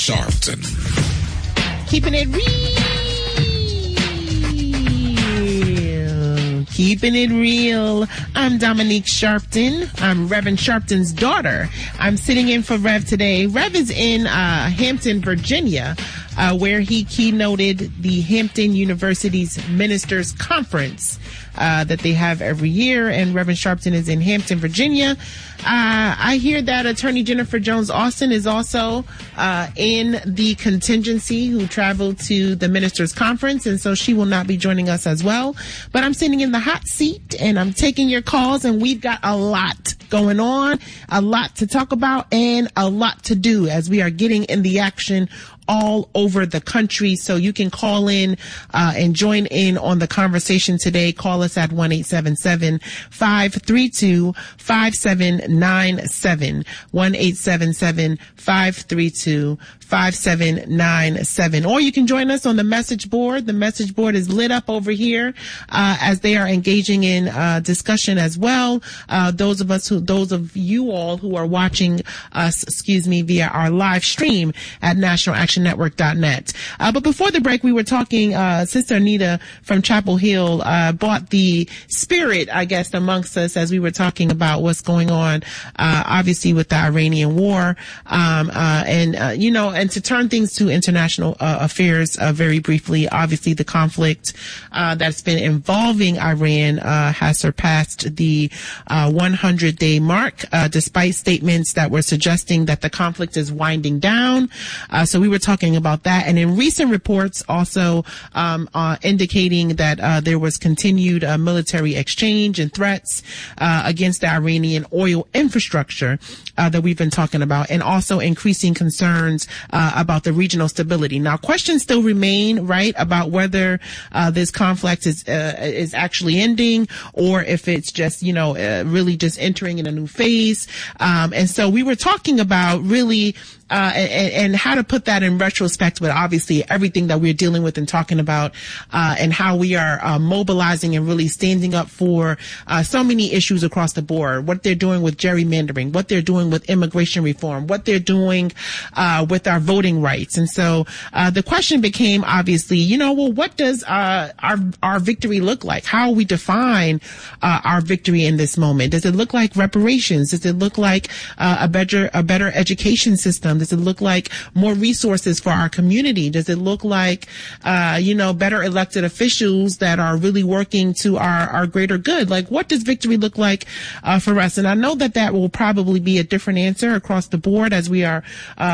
Sharpton. Keeping it real. Keeping it real. I'm Dominique Sharpton. I'm Reverend Sharpton's daughter. I'm sitting in for Rev today. Rev is in Hampton, Virginia, where he keynoted the Hampton University's Ministers Conference that they have every year. And Reverend Sharpton is in Hampton, Virginia. I hear that Attorney Jennifer Jones Austin is also in the contingency who traveled to the Ministers Conference, and so she will not be joining us as well. But I'm sitting in the hot seat, and I'm taking your calls, and we've got a lot going on, a lot to talk about, and a lot to do as we are getting in the action all over the country. So you can call in and join in on the conversation today. Call us at 1-877-532-5797. 1-877-532-5797. Or you can join us on the message board. The message board is lit up over here as they are engaging in discussion as well. Those of you all who are watching us, via our live stream at nationalactionnetwork.net. But before the break, we were talking, Sister Anita from Chapel Hill brought the spirit, I guess, amongst us as we were talking about what's going on, obviously with the Iranian war, and to turn things to international affairs very briefly. Obviously, the conflict that's been involving Iran has surpassed the 100-day mark, despite statements that were suggesting that the conflict is winding down. So we were talking about that. And in recent reports also indicating that there was continued military exchange and threats against the Iranian oil infrastructure that we've been talking about, and also increasing concerns about the regional stability. Now, questions still remain, right, about whether this conflict is actually ending, or if it's just, really just entering in a new phase. And so we were talking about really and how to put that in retrospect with obviously everything that we're dealing with and talking about, and how we are mobilizing and really standing up for so many issues across the board. What they're doing with gerrymandering, what they're doing with immigration reform, what they're doing with our voting rights. And so the question became obviously, what does our victory look like? How we define our victory in this moment? Does it look like reparations? Does it look like a better education system? Does it look like more resources for our community? Does it look like, better elected officials that are really working to our greater good? Like, what does victory look like for us? And I know that will probably be a different answer across the board as we are,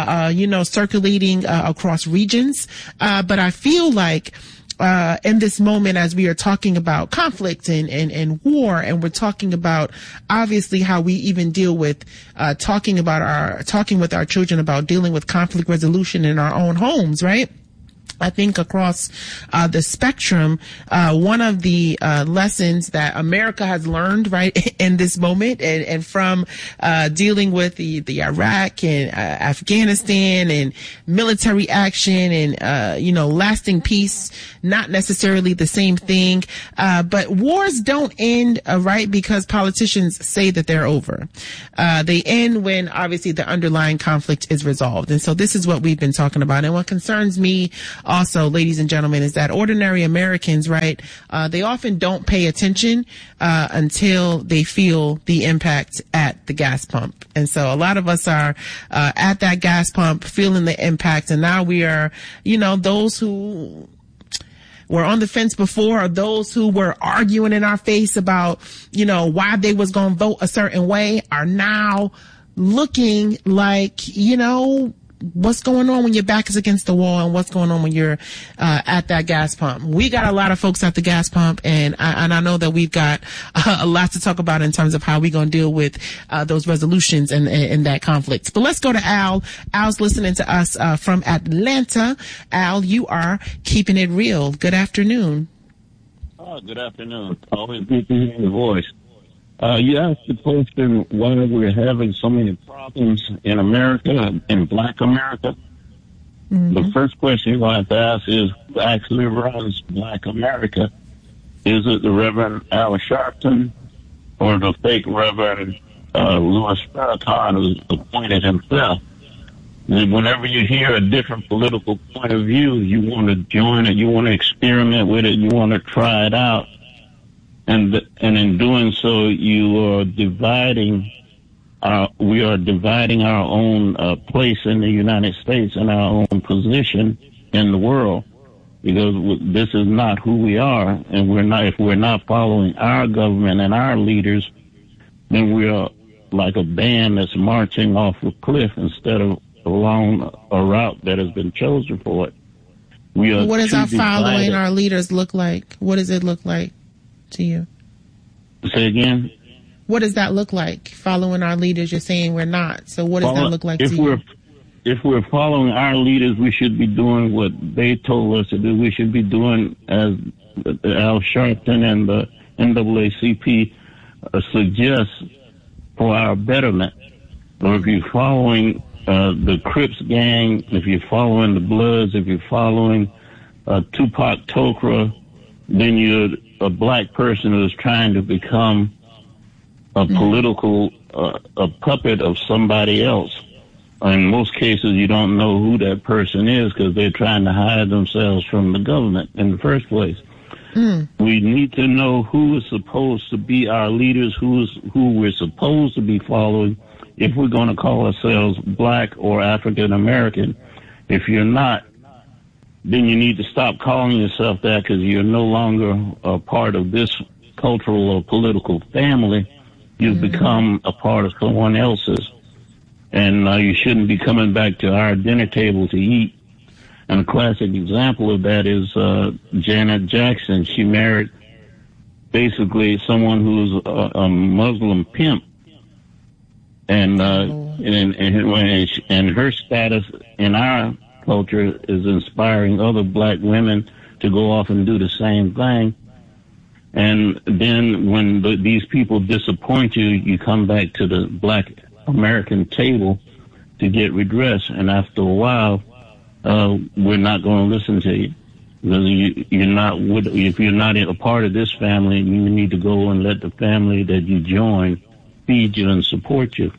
circulating across regions. But I feel like in this moment, as we are talking about conflict and war, and we're talking about obviously how we even deal with talking with our children about dealing with conflict resolution in our own homes, right? I think across the spectrum, one of the lessons that America has learned, right, in this moment, and from dealing with the Iraq and Afghanistan and military action and lasting peace, not necessarily the same thing, but wars don't end right because politicians say that they're over. They end when obviously the underlying conflict is resolved. And so this is what we've been talking about. And what concerns me also, ladies and gentlemen, is that ordinary Americans, right, they often don't pay attention until they feel the impact at the gas pump. And so a lot of us are at that gas pump feeling the impact, and now we are, those who were on the fence before, or those who were arguing in our face about, why they was going to vote a certain way, are now looking like, what's going on when your back is against the wall, and what's going on when you're at that gas pump. We got a lot of folks at the gas pump, and I know that we've got a lot to talk about in terms of how we're going to deal with those resolutions and that conflict. But let's go to Al. Al's listening to us from Atlanta. Al, you are keeping it real. Good afternoon. Oh, good afternoon. Always good to hear your voice. You asked the question why we're having so many problems in America, in Black America. Mm-hmm. The first question you have to ask is, who actually runs Black America? Is it the Reverend Al Sharpton or the fake Reverend Louis Farrakhan, who's appointed himself? Whenever you hear a different political point of view, you want to join it, you want to experiment with it, you want to try it out. And in doing so, you are dividing we are dividing our own place in the United States and our own position in the world, because this is not who we are, and if we're not following our government and our leaders, then we are like a band that's marching off a cliff instead of along a route that has been chosen for it. What does our following our leaders look like? What does it look like to you? Say again? What does that look like? Following our leaders, you're saying we're not. So what does that look like to you? If we're following our leaders, we should be doing what they told us to do. We should be doing as Al Sharpton and the NAACP suggests for our betterment. Or if you're following the Crips gang, if you're following the Bloods, if you're following Tupac Tokra, then you're a black person who's trying to become a political a puppet of somebody else. In most cases, you don't know who that person is because they're trying to hide themselves from the government in the first place. We need to know who is supposed to be our leaders, who we're supposed to be following, if we're going to call ourselves black or African American. If you're not, then you need to stop calling yourself that, because you're no longer a part of this cultural or political family. You've become a part of someone else's. And you shouldn't be coming back to our dinner table to eat. And a classic example of that is Janet Jackson. She married basically someone who's a Muslim pimp. And her status in our culture is inspiring other black women to go off and do the same thing. And then when these people disappoint you, you come back to the black American table to get redress. And after a while, we're not going to listen to you. Because if you're not a part of this family, you need to go and let the family that you join feed you and support you.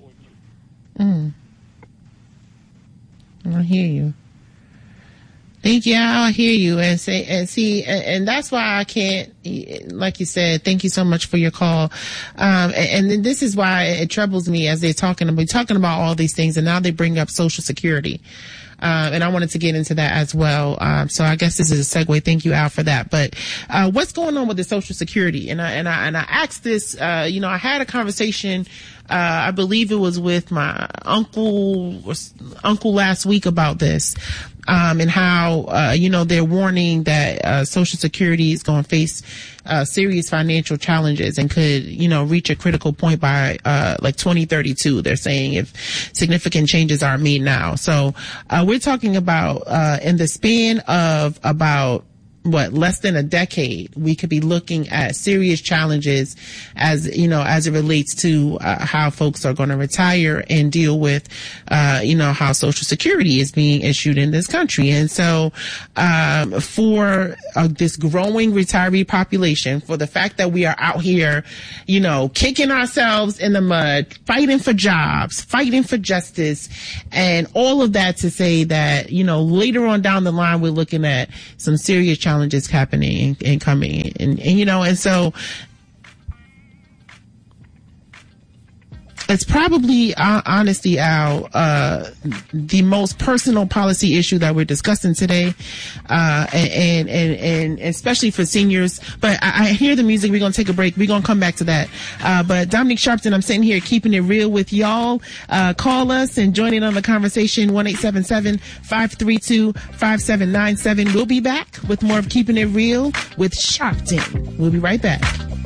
I hear you. Thank you. I hear you and that's why I can't, like you said, thank you so much for your call. And then this is why it troubles me as they're talking about all these things, and now they bring up Social Security. And I wanted to get into that as well. So I guess this is a segue. Thank you, Al, for that. But what's going on with the Social Security? And I asked this, I had a conversation, I believe it was with my uncle last week about this. And how, they're warning that Social Security is going to face serious financial challenges and could, reach a critical point by 2032. They're saying if significant changes aren't made now. So we're talking about in the span of about less than a decade, we could be looking at serious challenges as it relates to how folks are going to retire and deal with, how Social Security is being issued in this country. And so, for this growing retiree population, for the fact that we are out here, kicking ourselves in the mud, fighting for jobs, fighting for justice, and all of that to say that, later on down the line, we're looking at some serious challenges happening and coming and so it's probably honestly, Al, the most personal policy issue that we're discussing today, and especially for seniors. But I hear the music. We're gonna take a break. We're gonna come back to that. But Dominique Sharpton, I'm sitting here keeping it real with y'all. Call us and join in on the conversation. 1-877-532-5797. We'll be back with more of Keeping It Real with Sharpton. We'll be right back.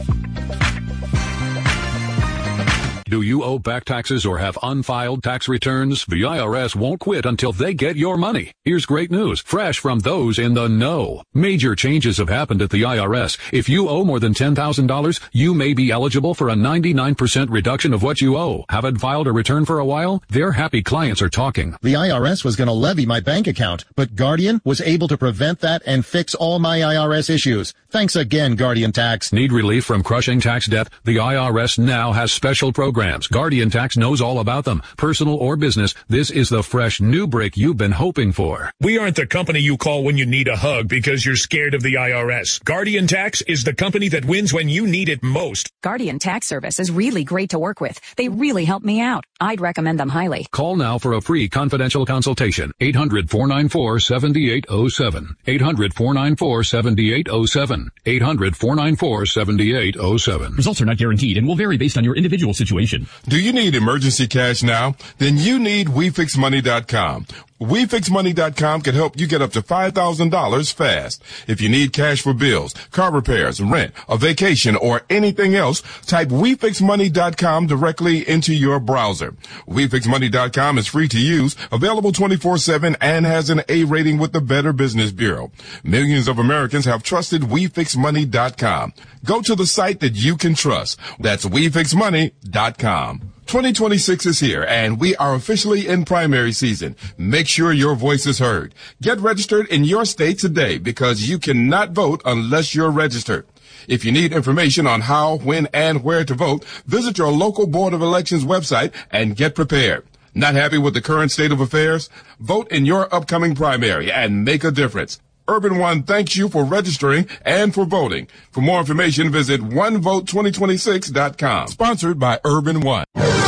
Do you owe back taxes or have unfiled tax returns? The IRS won't quit until they get your money. Here's great news, fresh from those in the know. Major changes have happened at the IRS. If you owe more than $10,000, you may be eligible for a 99% reduction of what you owe. Haven't filed a return for a while? Their happy clients are talking. The IRS was going to levy my bank account, but Guardian was able to prevent that and fix all my IRS issues. Thanks again, Guardian Tax. Need relief from crushing tax debt? The IRS now has special programs programs. Guardian Tax knows all about them. Personal or business, this is the fresh new break you've been hoping for. We aren't the company you call when you need a hug because you're scared of the IRS. Guardian Tax is the company that wins when you need it most. Guardian Tax Service is really great to work with. They really help me out. I'd recommend them highly. Call now for a free confidential consultation. 800-494-7807. 800-494-7807. 800-494-7807. Results are not guaranteed and will vary based on your individual situation. Do you need emergency cash now? Then you need WeFixMoney.com. WeFixMoney.com can help you get up to $5,000 fast. If you need cash for bills, car repairs, rent, a vacation, or anything else, type WeFixMoney.com directly into your browser. WeFixMoney.com is free to use, available 24/7, and has an A rating with the Better Business Bureau. Millions of Americans have trusted WeFixMoney.com. Go to the site that you can trust. That's WeFixMoney.com. 2026 is here, and we are officially in primary season. Make sure your voice is heard. Get registered in your state today because you cannot vote unless you're registered. If you need information on how, when, and where to vote, visit your local Board of Elections website and get prepared. Not happy with the current state of affairs? Vote in your upcoming primary and make a difference. Urban One thanks you for registering and for voting. For more information, visit onevote2026.com. Sponsored by Urban One.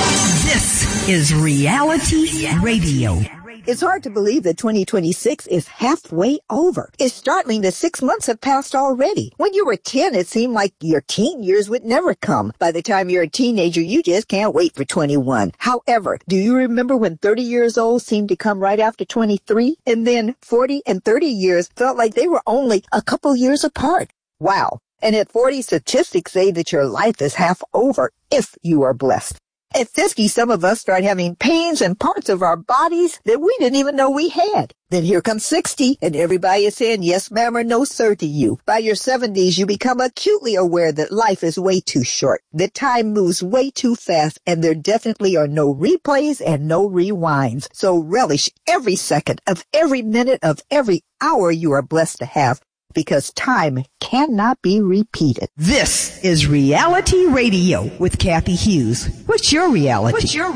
This is Reality Radio. It's hard to believe that 2026 is halfway over. It's startling that 6 months have passed already. When you were 10, it seemed like your teen years would never come. By the time you're a teenager, you just can't wait for 21. However, do you remember when 30 years old seemed to come right after 23? And then 40 and 30 years felt like they were only a couple years apart. Wow. And at 40, statistics say that your life is half over if you are blessed. At 50, some of us start having pains in parts of our bodies that we didn't even know we had. Then here comes 60, and everybody is saying yes, ma'am, or no, sir to you. By your 70s, you become acutely aware that life is way too short, that time moves way too fast, and there definitely are no replays and no rewinds. So relish every second of every minute of every hour you are blessed to have, because time cannot be repeated. This is Reality Radio with Kathy Hughes. What's your reality?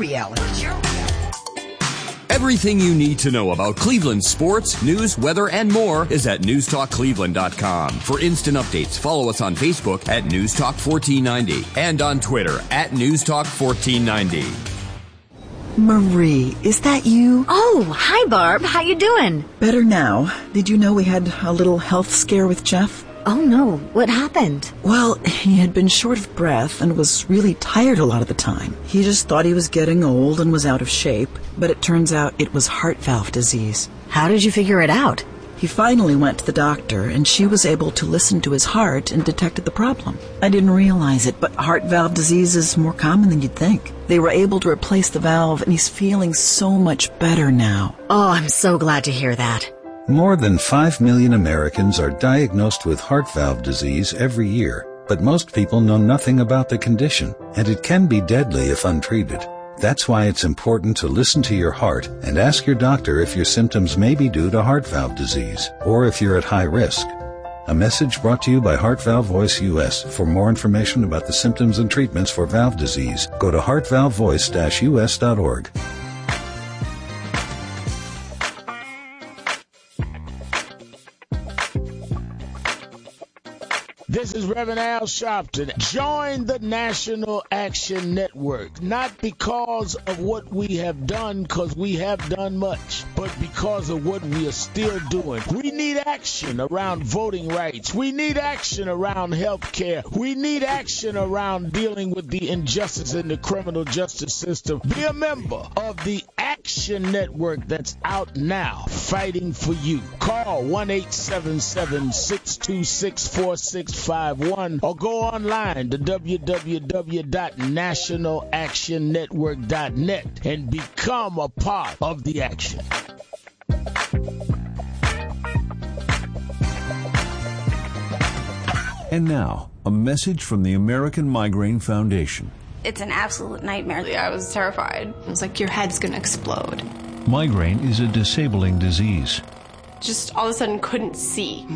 Everything you need to know about Cleveland sports, news, weather, and more is at newstalkcleveland.com. For instant updates, follow us on Facebook at Newstalk1490 and on Twitter at Newstalk1490. Marie, is that you? Oh, hi, Barb. How you doing? Better now. Did you know we had a little health scare with Jeff? Oh, no. What happened? Well, he had been short of breath and was really tired a lot of the time. He just thought he was getting old and was out of shape, but it turns out it was heart valve disease. How did you figure it out? He finally went to the doctor, and she was able to listen to his heart and detected the problem. I didn't realize it, but heart valve disease is more common than you'd think. They were able to replace the valve, and he's feeling so much better now. Oh, I'm so glad to hear that. More than 5 million Americans are diagnosed with heart valve disease every year, but most people know nothing about the condition, and it can be deadly if untreated. That's why it's important to listen to your heart and ask your doctor if your symptoms may be due to heart valve disease or if you're at high risk. A message brought to you by Heart Valve Voice US. For more information about the symptoms and treatments for valve disease, go to heartvalvevoice-us.org. This is Reverend Al Sharpton. Join the National Action Network, not because of what we have done, because we have done much, but because of what we are still doing. We need action around voting rights. We need action around health care. We need action around dealing with the injustice in the criminal justice system. Be a member of the Action Network that's out now, fighting for you. Call 1-877-626-4651 or go online to www.nationalactionnetwork.net and become a part of the action. And now, a message from the American Migraine Foundation. It's an absolute nightmare. I was terrified. It was like your head's going to explode. Migraine is a disabling disease. Just all of a sudden couldn't see.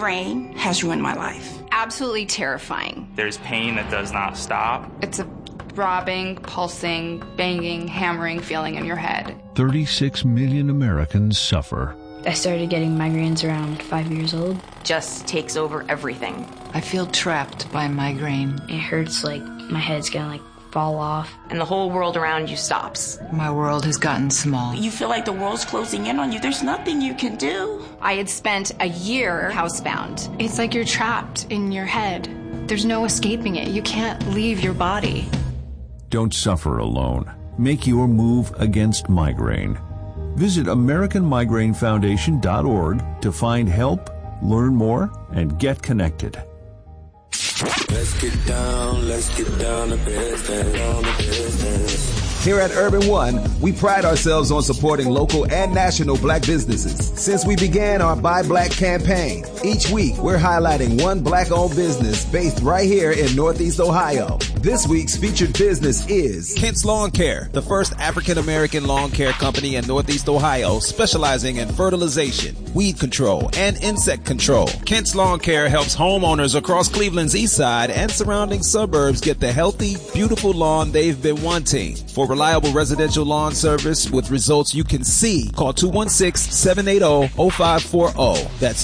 Migraine has ruined my life. Absolutely terrifying. There's pain that does not stop. It's a throbbing, pulsing, banging, hammering feeling in your head. 36 million Americans suffer. I started getting migraines around 5 years old. Just takes over everything. I feel trapped by migraine. It hurts like my head's gonna fall off. And the whole world around you stops. My world has gotten small. You feel like the world's closing in on you. There's nothing you can do. I had spent a year housebound. It's like you're trapped in your head. There's no escaping it. You can't leave your body. Don't suffer alone. Make your move against migraine. Visit AmericanMigraineFoundation.org to find help, learn more, and get connected. Let's get down to business. Here at Urban One, we pride ourselves on supporting local and national black businesses. Since we began our Buy Black campaign, each week we're highlighting one black-owned business based right here in Northeast Ohio. This week's featured business is Kent's Lawn Care, the first African-American lawn care company in Northeast Ohio specializing in fertilization, weed control, and insect control. Kent's Lawn Care helps homeowners across Cleveland's east side and surrounding suburbs get the healthy, beautiful lawn they've been wanting. For reliable residential lawn service with results you can see, call 216-780-0540. That's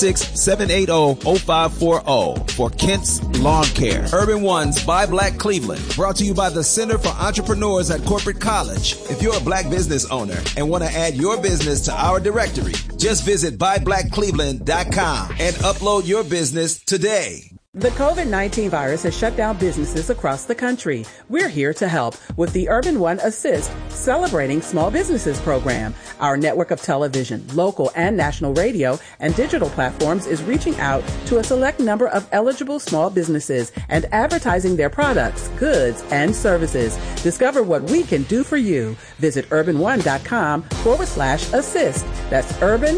216-780-0540 for Kent's Lawn Care. Urban One's Buy Black Cleveland, brought to you by the Center for Entrepreneurs at Corporate College. If you're a black business owner and want to add your business to our directory, just visit buyblackcleveland.com and upload your business today. The COVID-19 virus has shut down businesses across the country. We're here to help with the Urban One Assist Celebrating Small Businesses program. Our network of television, local and national radio, and digital platforms is reaching out to a select number of eligible small businesses and advertising their products, goods, and services. Discover what we can do for you. Visit urban1.com/assist. That's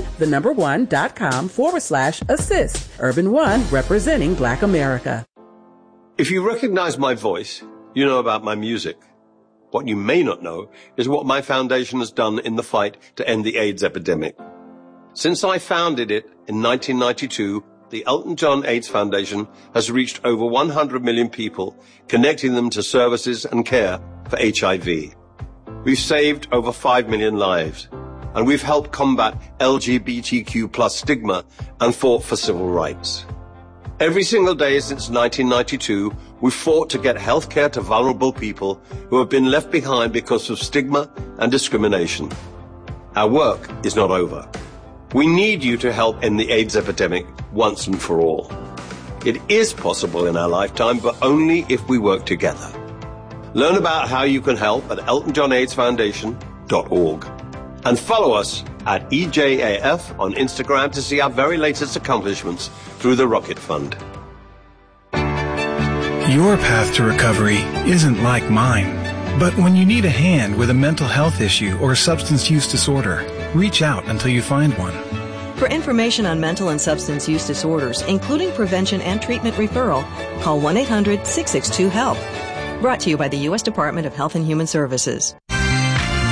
urban1.com/assist. Urban One, representing Black America. If you recognize my voice, you know about my music. What you may not know is what my foundation has done in the fight to end the AIDS epidemic. Since I founded it in 1992, the Elton John AIDS Foundation has reached over 100 million people, connecting them to services and care for HIV. We've saved over 5 million lives, and we've helped combat LGBTQ+ stigma and fought for civil rights. Every single day since 1992, we've fought to get health care to vulnerable people who have been left behind because of stigma and discrimination. Our work is not over. We need you to help end the AIDS epidemic once and for all. It is possible in our lifetime, but only if we work together. Learn about how you can help at eltonjohnaidsfoundation.org. And follow us at EJAF on Instagram to see our very latest accomplishments through the Rocket Fund. Your path to recovery isn't like mine. But when you need a hand with a mental health issue or substance use disorder, reach out until you find one. For information on mental and substance use disorders, including prevention and treatment referral, call 1-800-662-HELP. Brought to you by the U.S. Department of Health and Human Services.